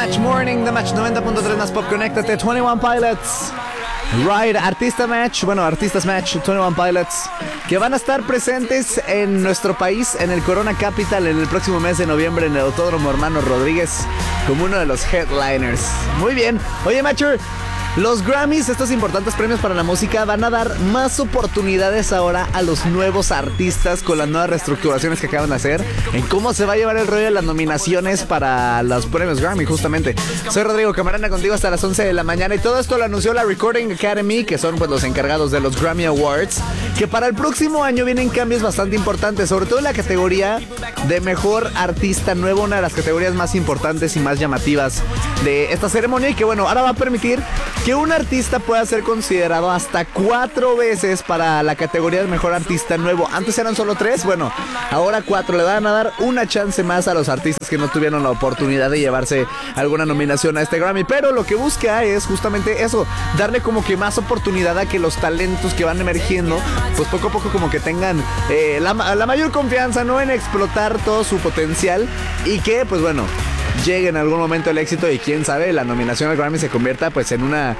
Match Morning de Match 90.3 más Pop. Conéctate, 21 Pilots. Ride, Artistas Match, 21 Pilots, que van a estar presentes en nuestro país, en el Corona Capital, en el próximo mes de noviembre, en el Autódromo Hermano Rodríguez, como uno de los headliners. Muy bien. Oye, Matcher, los Grammys, estos importantes premios para la música, van a dar más oportunidades ahora a los nuevos artistas con las nuevas reestructuraciones que acaban de hacer en cómo se va a llevar el rollo de las nominaciones para los premios Grammy, justamente. Soy Rodrigo Camarena, contigo hasta las 11 de la mañana, y todo esto lo anunció la Recording Academy, que son pues los encargados de los Grammy Awards, que para el próximo año vienen cambios bastante importantes, sobre todo en la categoría de Mejor Artista Nuevo, una de las categorías más importantes y más llamativas de esta ceremonia, y que bueno, ahora va a permitir que un artista pueda ser considerado hasta 4 veces para la categoría de Mejor Artista Nuevo. Antes eran solo 3, bueno, ahora 4. Le van a dar una chance más a los artistas que no tuvieron la oportunidad de llevarse alguna nominación a este Grammy, pero lo que busca es justamente eso, darle como que más oportunidad a que los talentos que van emergiendo, pues poco a poco como que tengan la mayor confianza, ¿no?, en explotar todo su potencial, y que pues bueno, llegue en algún momento el éxito, y quién sabe, la nominación al Grammy se convierta pues en una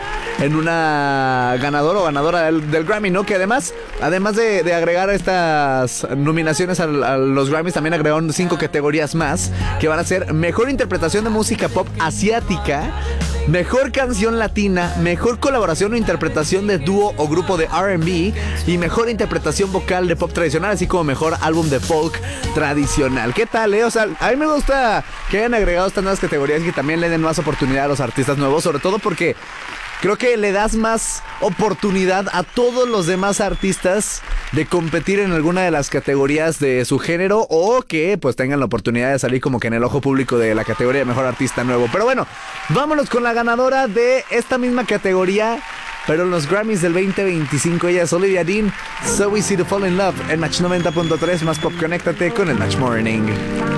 ganador o ganadora del Grammy, ¿no? Que además de agregar estas nominaciones a los Grammys, también agregaron 5 categorías más, que van a ser Mejor Interpretación de Música Pop Asiática, Mejor Canción Latina, Mejor Colaboración o Interpretación de Dúo o Grupo de R&B, y Mejor Interpretación Vocal de Pop Tradicional, así como Mejor Álbum de Folk Tradicional. ¿Qué tal, O sea, a mí me gusta que hayan agregado estas nuevas categorías y que también le den más oportunidad a los artistas nuevos, sobre todo porque creo que le das más oportunidad a todos los demás artistas de competir en alguna de las categorías de su género, o que pues tengan la oportunidad de salir como que en el ojo público de la categoría de Mejor Artista Nuevo. Pero bueno, vámonos con la ganadora de esta misma categoría, pero en los Grammys del 2025. Ella es Olivia Dean, So Easy to Fall in Love, en Match 90.3 más Pop. Conéctate con el Match Morning.